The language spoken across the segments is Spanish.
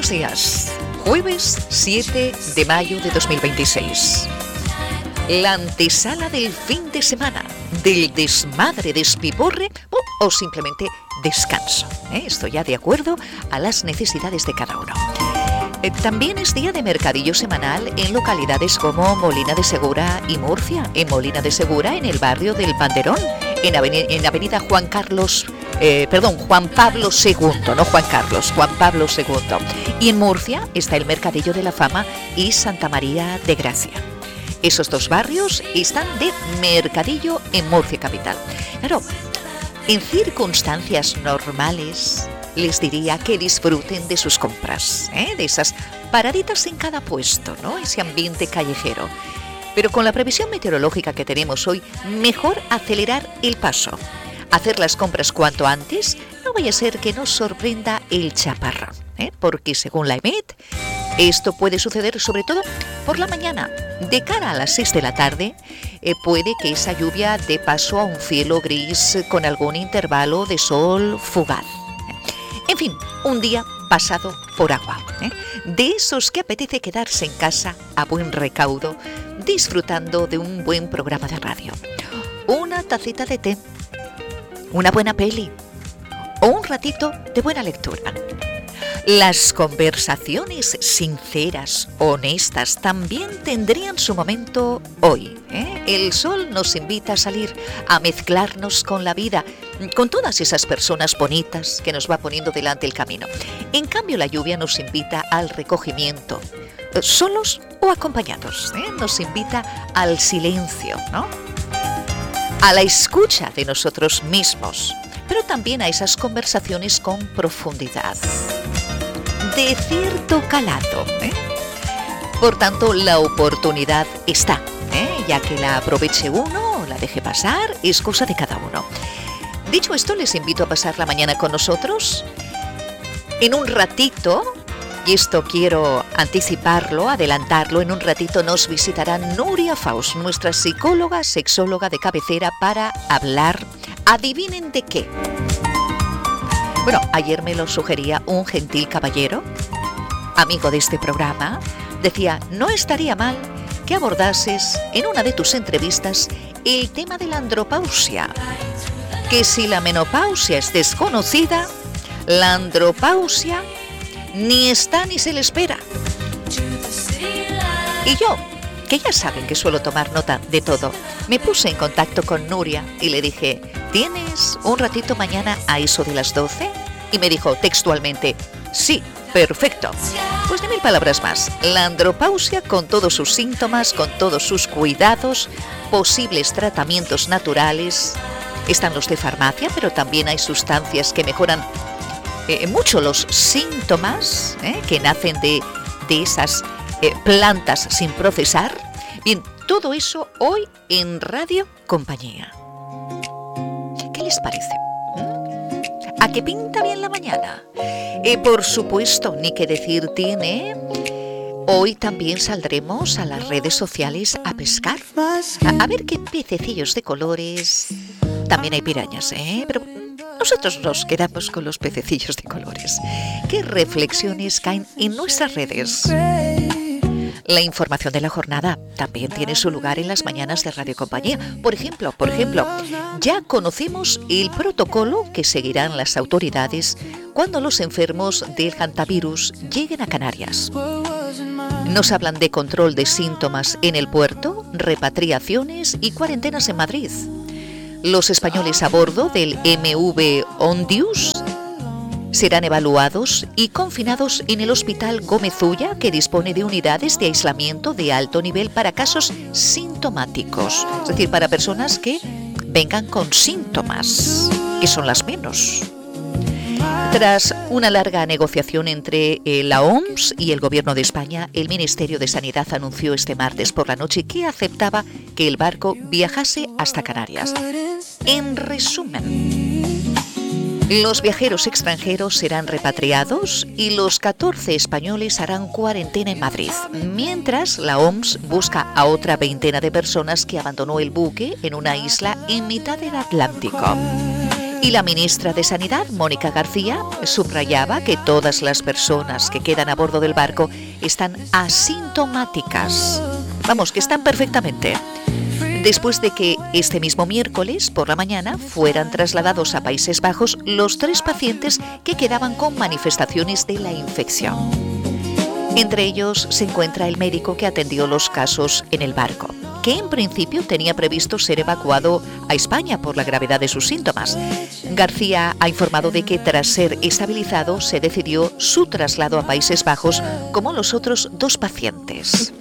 buenos días. Jueves 7 de mayo de 2026. La antesala del fin de semana, del desmadre, despiporre o simplemente descanso. Esto ya de acuerdo a las necesidades de cada uno. También es día de mercadillo semanal en localidades como Molina de Segura y Murcia. En Molina de Segura, en el barrio del Panderón, en avenida Juan Pablo II, no Juan Carlos, Juan Pablo II. Y en Murcia está el Mercadillo de la Fama y Santa María de Gracia. Esos dos barrios están de mercadillo en Murcia capital. Claro, en circunstancias normales les diría que disfruten de sus compras, de esas paraditas en cada puesto, ¿no? Ese ambiente callejero. Pero con la previsión meteorológica que tenemos hoy, mejor acelerar el paso. Hacer las compras cuanto antes, no vaya a ser que nos sorprenda el chaparrón, porque según la EMET, esto puede suceder sobre todo por la mañana. De cara a las 6 de la tarde, puede que esa lluvia dé paso a un cielo gris con algún intervalo de sol fugaz. En fin, un día pasado por agua, de esos que apetece quedarse en casa a buen recaudo, disfrutando de un buen programa de radio, una tacita de té, una buena peli o un ratito de buena lectura. Las conversaciones sinceras, honestas, también tendrían su momento hoy. El sol nos invita a salir, a mezclarnos con la vida, con todas esas personas bonitas que nos va poniendo delante el camino. En cambio, la lluvia nos invita al recogimiento, solos o acompañados. Nos invita al silencio, ¿no? A la escucha de nosotros mismos, pero también a esas conversaciones con profundidad, de cierto calado. Por tanto, la oportunidad está, ya que la aproveche uno o la deje pasar, es cosa de cada uno. Dicho esto, les invito a pasar la mañana con nosotros. En un ratito, y esto quiero anticiparlo, adelantarlo, en un ratito nos visitará Nuria Faust, nuestra psicóloga, sexóloga de cabecera, para hablar, adivinen de qué. Bueno, ayer me lo sugería un gentil caballero, amigo de este programa. Decía, no estaría mal que abordases en una de tus entrevistas el tema de la andropausia. Que si la menopausia es desconocida, la andropausia ni está ni se le espera. Y yo, que ya saben que suelo tomar nota de todo, me puse en contacto con Nuria y le dije, ¿tienes un ratito mañana a eso de las 12? Y me dijo textualmente, sí, perfecto. Pues de 1000 palabras más, la andropausia con todos sus síntomas, con todos sus cuidados, posibles tratamientos naturales. Están los de farmacia, pero también hay sustancias que mejoran mucho los síntomas que nacen de esas plantas sin procesar. Bien, todo eso hoy en Radio Compañía. ¿Qué les parece? ¿A qué pinta bien la mañana? Por supuesto, ni que decir tiene. Hoy también saldremos a las redes sociales a pescar, a ver qué pececillos de colores. También hay pirañas, pero nosotros nos quedamos con los pececillos de colores. ¿Qué reflexiones caen en nuestras redes? La información de la jornada también tiene su lugar en las mañanas de Radio Compañía. Por ejemplo, ya conocemos el protocolo que seguirán las autoridades cuando los enfermos del hantavirus lleguen a Canarias. Nos hablan de control de síntomas en el puerto, repatriaciones y cuarentenas en Madrid. Los españoles a bordo del MV Ondius serán evaluados y confinados en el Hospital Gómez Ulla, que dispone de unidades de aislamiento de alto nivel para casos sintomáticos, es decir, para personas que vengan con síntomas, que son las menos. Tras una larga negociación entre la OMS y el Gobierno de España, el Ministerio de Sanidad anunció este martes por la noche que aceptaba que el barco viajase hasta Canarias. En resumen, los viajeros extranjeros serán repatriados y los 14 españoles harán cuarentena en Madrid, mientras la OMS busca a otra veintena de personas que abandonó el buque en una isla en mitad del Atlántico. Y la ministra de Sanidad, Mónica García, subrayaba que todas las personas que quedan a bordo del barco están asintomáticas. Vamos, que están perfectamente. Después de que este mismo miércoles por la mañana fueran trasladados a Países Bajos los 3 pacientes que quedaban con manifestaciones de la infección. Entre ellos se encuentra el médico que atendió los casos en el barco, que en principio tenía previsto ser evacuado a España por la gravedad de sus síntomas. García ha informado de que tras ser estabilizado se decidió su traslado a Países Bajos como los otros 2 pacientes.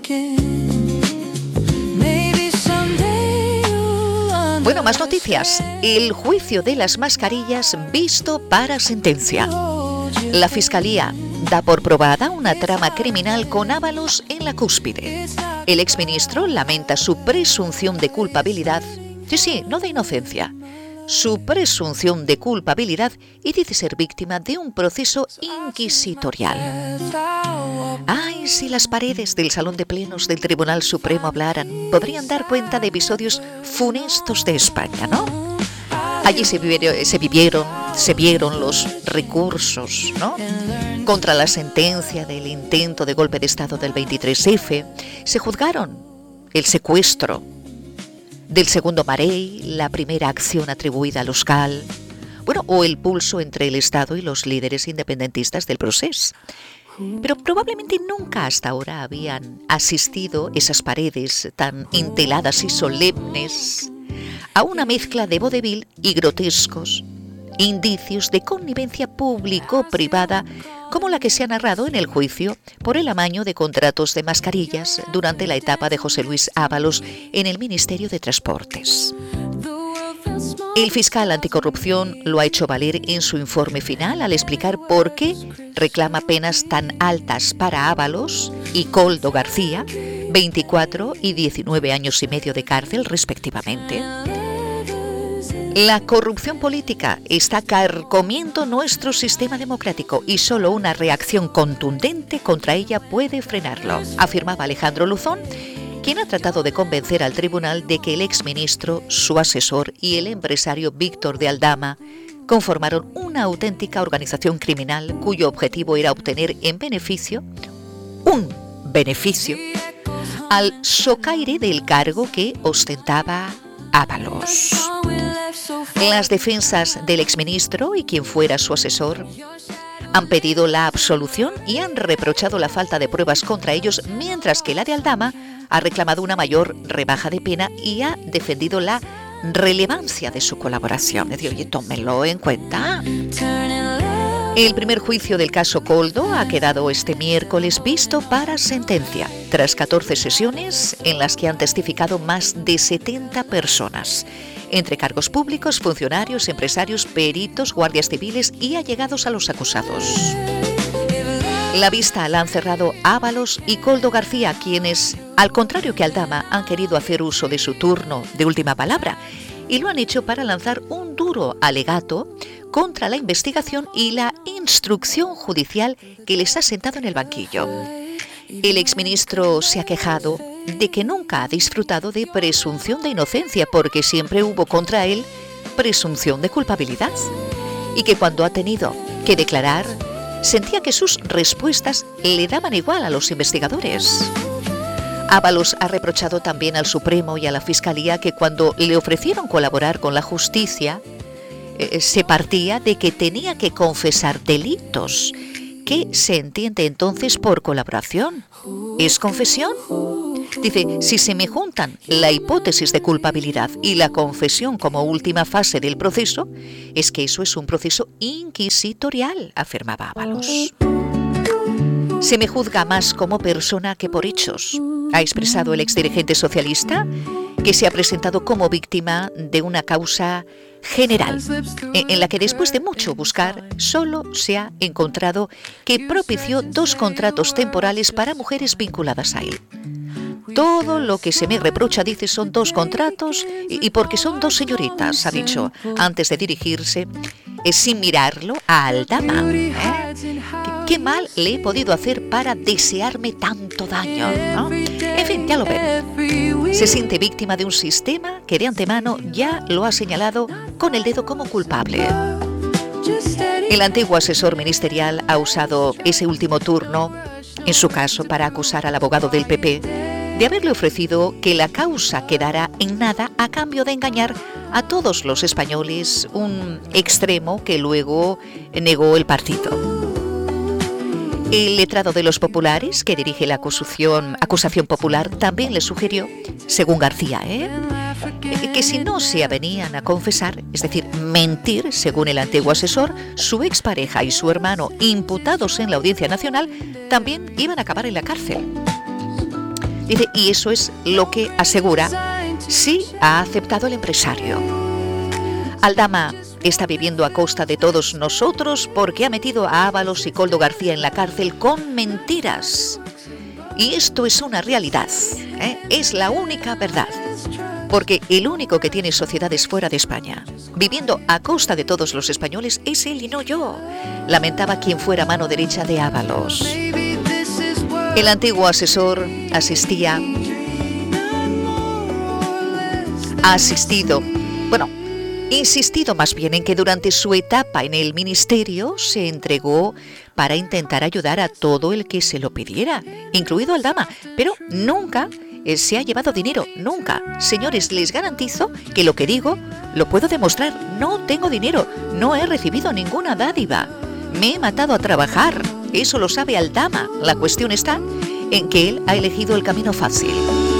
Bueno, más noticias. El juicio de las mascarillas visto para sentencia. La Fiscalía da por probada una trama criminal con Ábalos en la cúspide. El exministro lamenta su presunción de culpabilidad. Sí, no de inocencia. Su presunción de culpabilidad y dice ser víctima de un proceso inquisitorial. Ay, si las paredes del Salón de Plenos del Tribunal Supremo hablaran, podrían dar cuenta de episodios funestos de España, ¿no? Allí se vieron los recursos, ¿no?, contra la sentencia del intento de golpe de Estado del 23F. Se juzgaron el secuestro del segundo Marey, la primera acción atribuïda a l'Oscal, o el pulso entre el Estado y los líderes independentistas del procés. Pero probablemente nunca hasta ahora habían asistido esas paredes tan enteladas y solemnes a una mezcla de vodevil y grotescos indicios de connivencia público-privada como la que se ha narrado en el juicio por el amaño de contratos de mascarillas durante la etapa de José Luis Ábalos en el Ministerio de Transportes. El fiscal anticorrupción lo ha hecho valer en su informe final al explicar por qué reclama penas tan altas para Ábalos y Koldo García, 24 y 19 años y medio de cárcel respectivamente. La corrupción política está carcomiendo nuestro sistema democrático y solo una reacción contundente contra ella puede frenarlo, afirmaba Alejandro Luzón, quien ha tratado de convencer al tribunal de que el exministro, su asesor y el empresario Víctor de Aldama conformaron una auténtica organización criminal cuyo objetivo era obtener un beneficio al socaire del cargo que ostentaba Ábalos. Las defensas del exministro y quien fuera su asesor han pedido la absolución y han reprochado la falta de pruebas contra ellos, mientras que la de Aldama ha reclamado una mayor rebaja de pena y ha defendido la relevancia de su colaboración. Oye, tómenlo en cuenta. El primer juicio del caso Koldo ha quedado este miércoles visto para sentencia, tras 14 sesiones en las que han testificado más de 70 personas, entre cargos públicos, funcionarios, empresarios, peritos, guardias civiles y allegados a los acusados. La vista la han cerrado Ábalos y Koldo García, quienes, al contrario que Aldama, han querido hacer uso de su turno de última palabra y lo han hecho para lanzar un duro alegato contra la investigación y la instrucción judicial que les ha sentado en el banquillo. El exministro se ha quejado de que nunca ha disfrutado de presunción de inocencia porque siempre hubo contra él presunción de culpabilidad y que cuando ha tenido que declarar sentía que sus respuestas le daban igual a los investigadores. Ábalos ha reprochado también al Supremo y a la Fiscalía que cuando le ofrecieron colaborar con la justicia se partía de que tenía que confesar delitos. ¿Qué se entiende entonces por colaboración? ¿Es confesión? Dice, si se me juntan la hipótesis de culpabilidad y la confesión como última fase del proceso, es que eso es un proceso inquisitorial, afirmaba Ábalos. Se me juzga más como persona que por hechos, ha expresado el exdirigente socialista, que se ha presentado como víctima de una causa general, en la que después de mucho buscar, solo se ha encontrado que propició 2 contratos temporales para mujeres vinculadas a él. Todo lo que se me reprocha, dice, son 2 contratos y porque son 2 señoritas, ha dicho, antes de dirigirse, sin mirarlo a Aldama. ¿Qué mal le he podido hacer para desearme tanto daño, ¿no? En fin, ya lo ven. Se siente víctima de un sistema que de antemano ya lo ha señalado con el dedo como culpable. El antiguo asesor ministerial ha usado ese último turno, en su caso, para acusar al abogado del PP de haberle ofrecido que la causa quedara en nada a cambio de engañar a todos los españoles, un extremo que luego negó el partido. El letrado de los populares, que dirige la acusación popular, también le sugirió, según García, que si no se avenían a confesar, es decir, mentir, según el antiguo asesor, su expareja y su hermano, imputados en la Audiencia Nacional, también iban a acabar en la cárcel. Dice, y eso es lo que asegura sí ha aceptado el empresario. Aldama está viviendo a costa de todos nosotros porque ha metido a Ábalos y Koldo García en la cárcel con mentiras. Y esto es una realidad, es la única verdad. Porque el único que tiene sociedades fuera de España, viviendo a costa de todos los españoles, es él y no yo, lamentaba quien fuera mano derecha de Ábalos. El antiguo asesor ha insistido más bien en que durante su etapa en el ministerio se entregó para intentar ayudar a todo el que se lo pidiera, incluido Aldama, pero nunca se ha llevado dinero, nunca. Señores, les garantizo que lo que digo lo puedo demostrar. No tengo dinero, no he recibido ninguna dádiva, me he matado a trabajar. Eso lo sabe Aldama. La cuestión está en que él ha elegido el camino fácil.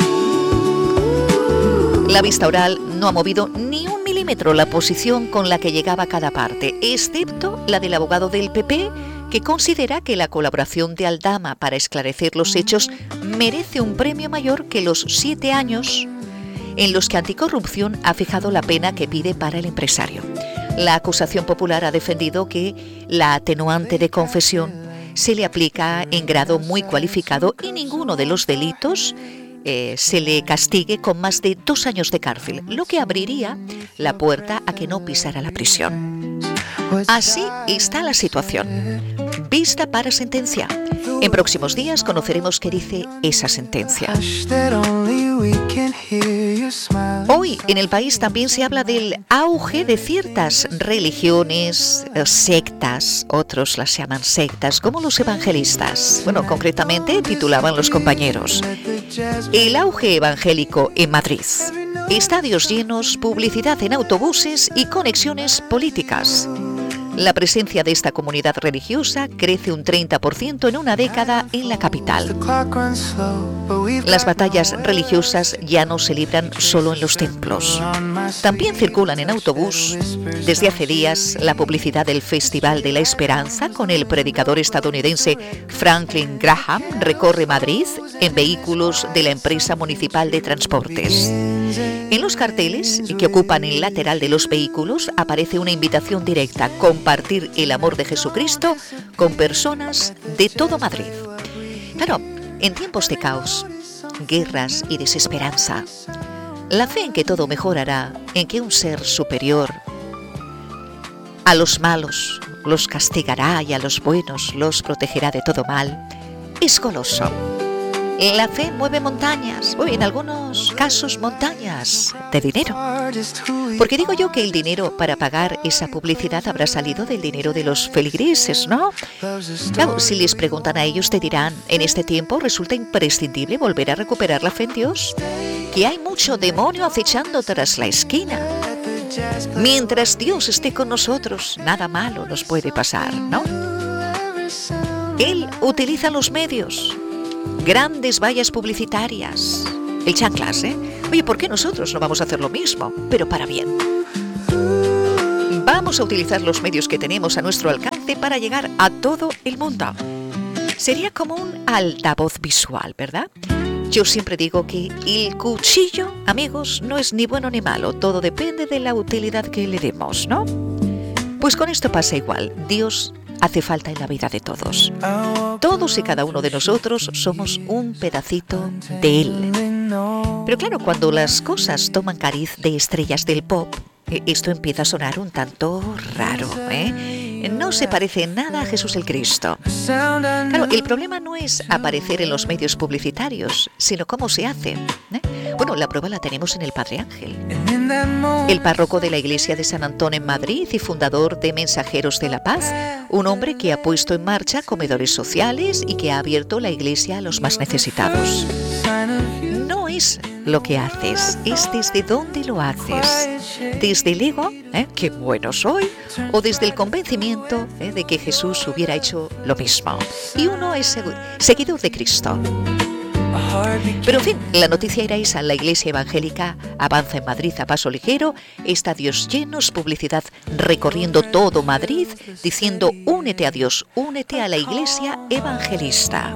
La vista oral no ha movido ni un milímetro la posición con la que llegaba cada parte, excepto la del abogado del PP, que considera que la colaboración de Aldama para esclarecer los hechos merece un premio mayor que los 7 años en los que Anticorrupción ha fijado la pena que pide para el empresario. La acusación popular ha defendido que la atenuante de confesión se le aplica en grado muy cualificado y ninguno de los delitos se le castigue con más de 2 años de cárcel, lo que abriría la puerta a que no pisara la prisión. Así está la situación, vista para sentencia. En próximos días conoceremos qué dice esa sentencia. Hoy en el país también se habla del auge de ciertas religiones, sectas, otros las llaman sectas, como los evangelistas. Bueno, concretamente titulaban los compañeros: el auge evangélico en Madrid. Estadios llenos, publicidad en autobuses y conexiones políticas. La presencia de esta comunidad religiosa crece un 30% en una década en la capital. Las batallas religiosas ya no se libran solo en los templos. También circulan en autobús. Desde hace días, la publicidad del Festival de la Esperanza con el predicador estadounidense Franklin Graham recorre Madrid en vehículos de la empresa municipal de transportes. En los carteles que ocupan el lateral de los vehículos aparece una invitación directa: compartir el amor de Jesucristo con personas de todo Madrid. Claro, en tiempos de caos, guerras y desesperanza, la fe en que todo mejorará, en que un ser superior a los malos los castigará y a los buenos los protegerá de todo mal, es goloso. La fe mueve montañas, en algunos casos montañas de dinero. Porque digo yo que el dinero para pagar esa publicidad habrá salido del dinero de los feligreses, ¿no? Claro, si les preguntan a ellos te dirán, en este tiempo resulta imprescindible volver a recuperar la fe en Dios, que hay mucho demonio acechando tras la esquina. Mientras Dios esté con nosotros, nada malo nos puede pasar, ¿no? Él utiliza los medios, grandes vallas publicitarias, el chanclas, Oye, ¿por qué nosotros no vamos a hacer lo mismo? Pero para bien. Vamos a utilizar los medios que tenemos a nuestro alcance para llegar a todo el mundo. Sería como un altavoz visual, ¿verdad? Yo siempre digo que el cuchillo, amigos, no es ni bueno ni malo. Todo depende de la utilidad que le demos, ¿no? Pues con esto pasa igual. Dios hace falta en la vida de todos. Todos y cada uno de nosotros somos un pedacito de Él. Pero claro, cuando las cosas toman cariz de estrellas del pop, esto empieza a sonar un tanto raro, no se parece en nada a Jesús el Cristo. Claro, el problema no es aparecer en los medios publicitarios, sino cómo se hace. Bueno, la prueba la tenemos en el Padre Ángel, el párroco de la iglesia de San Antón en Madrid y fundador de Mensajeros de la Paz, un hombre que ha puesto en marcha comedores sociales y que ha abierto la iglesia a los más necesitados. No es lo que haces, es desde dónde lo haces. Desde el ego, qué bueno soy, o desde el convencimiento de que Jesús hubiera hecho lo mismo. Y uno es seguidor de Cristo. Pero en fin, la noticia era esa: la iglesia evangélica avanza en Madrid a paso ligero, estadios llenos, publicidad recorriendo todo Madrid, diciendo: únete a Dios, únete a la iglesia evangelista.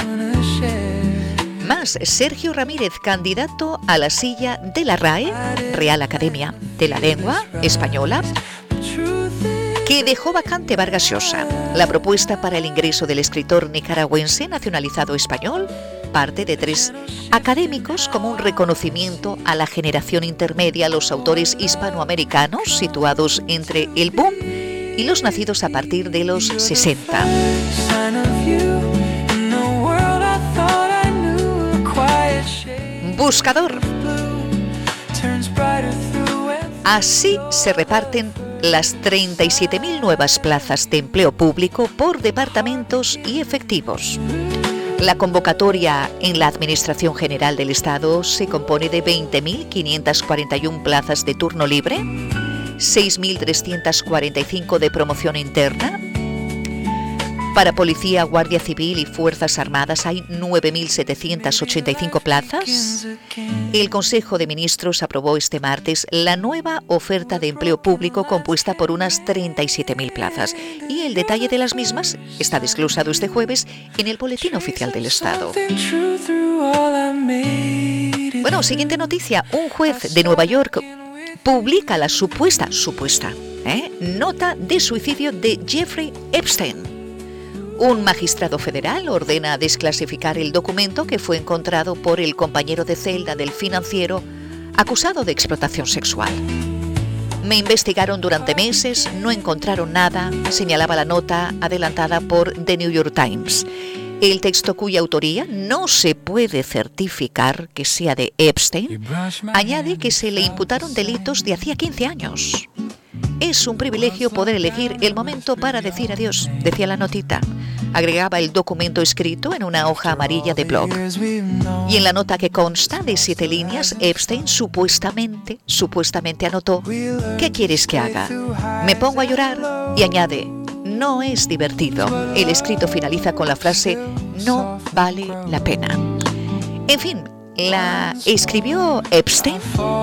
Más, Sergio Ramírez, candidato a la silla de la RAE, Real Academia de la Lengua Española, que dejó vacante Vargas Llosa. La propuesta para el ingreso del escritor nicaragüense nacionalizado español parte de 3 académicos como un reconocimiento a la generación intermedia, los autores hispanoamericanos situados entre el boom y los nacidos a partir de los 60. Buscador. Así se reparten las 37.000 nuevas plazas de empleo público por departamentos y efectivos. La convocatoria en la Administración General del Estado se compone de 20.541 plazas de turno libre, 6.345 de promoción interna. Para Policía, Guardia Civil y Fuerzas Armadas hay 9.785 plazas. El Consejo de Ministros aprobó este martes la nueva oferta de empleo público compuesta por unas 37.000 plazas. Y el detalle de las mismas está desglosado este jueves en el Boletín Oficial del Estado. Bueno, siguiente noticia. Un juez de Nueva York publica la supuesta nota de suicidio de Jeffrey Epstein. Un magistrado federal ordena desclasificar el documento que fue encontrado por el compañero de celda del financiero acusado de explotación sexual. Me investigaron durante meses, no encontraron nada, señalaba la nota adelantada por The New York Times. El texto, cuya autoría no se puede certificar que sea de Epstein, añade que se le imputaron delitos de hacía 15 años. Es un privilegio poder elegir el momento para decir adiós, decía la notita. Agregaba el documento escrito en una hoja amarilla de blog. Y en la nota, que consta de 7 líneas, Epstein supuestamente anotó: ¿qué quieres que haga? Me pongo a llorar, y añade: no es divertido. El escrito finaliza con la frase: no vale la pena. En fin, ¿la escribió Epstein?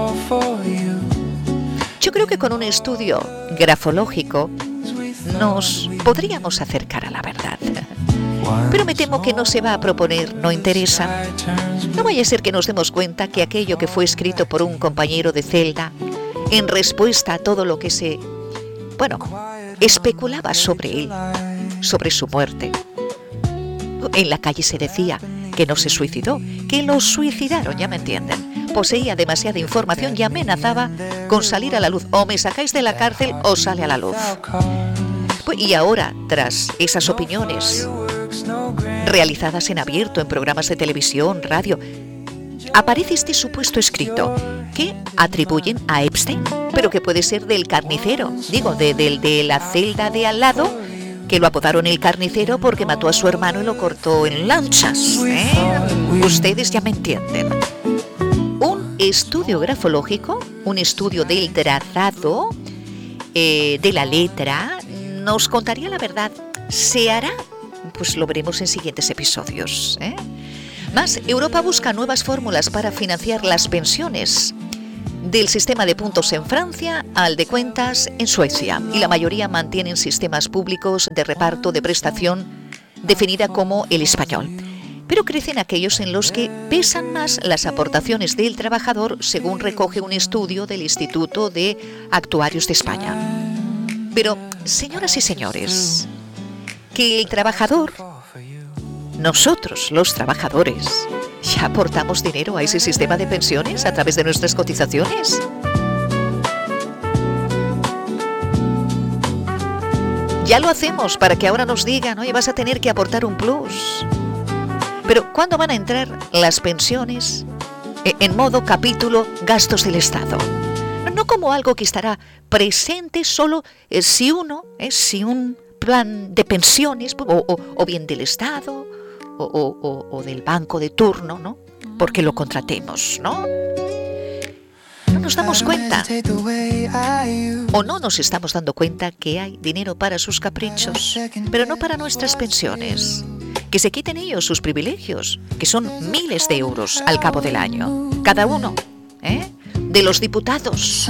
Yo creo que con un estudio grafológico nos podríamos acercar a la verdad. Pero me temo que no se va a proponer, no interesa. No vaya a ser que nos demos cuenta que aquello que fue escrito por un compañero de celda, en respuesta a todo lo que se especulaba sobre él, sobre su muerte. En la calle se decía que no se suicidó, que lo suicidaron, ya me entienden. Poseía demasiada información y amenazaba con salir a la luz. O me sacáis de la cárcel o sale a la luz. Y ahora, tras esas opiniones realizadas en abierto en programas de televisión, radio, aparece este supuesto escrito que atribuyen a Epstein, pero que puede ser del carnicero, de la celda de al lado, que lo apodaron el carnicero porque mató a su hermano y lo cortó en lanchas. Ustedes ya me entienden. Un estudio grafológico, un estudio del trazado, de la letra, nos contaría la verdad. ¿Se hará? Pues lo veremos en siguientes episodios. Más, Europa busca nuevas fórmulas para financiar las pensiones. Del sistema de puntos en Francia al de cuentas en Suecia. Y la mayoría mantienen sistemas públicos de reparto de prestación definida como el español. Pero crecen aquellos en los que pesan más las aportaciones del trabajador, según recoge un estudio del Instituto de Actuarios de España. Pero, señoras y señores, que el trabajador, nosotros los trabajadores, ¿ya aportamos dinero a ese sistema de pensiones a través de nuestras cotizaciones? Ya lo hacemos para que ahora nos digan, oye, vas a tener que aportar un plus. Pero ¿cuándo van a entrar las pensiones en modo capítulo gastos del Estado? No como algo que estará presente solo si un plan de pensiones o bien del Estado o del banco de turno, ¿no? Porque lo contratemos, ¿no? No nos damos cuenta o no nos estamos dando cuenta que hay dinero para sus caprichos, pero no para nuestras pensiones. Que se quiten ellos sus privilegios, que son miles de euros al cabo del año, cada uno, de los diputados,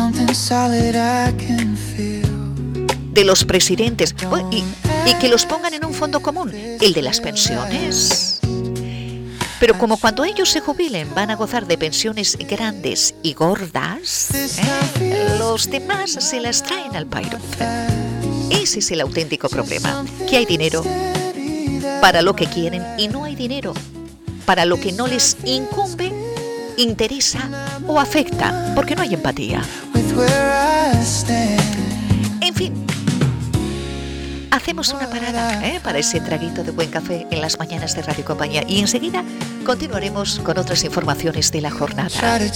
de los presidentes, y que los pongan en un fondo común, el de las pensiones. Pero como cuando ellos se jubilen van a gozar de pensiones grandes y gordas, los demás se las traen al pairo. Ese es el auténtico problema, que hay dinero para lo que quieren y no hay dinero para lo que no les incumbe, interesa o afecta, porque no hay empatía. En fin, hacemos una parada para ese traguito de buen café en las mañanas de Radio Compañía y enseguida continuaremos con otras informaciones de la jornada.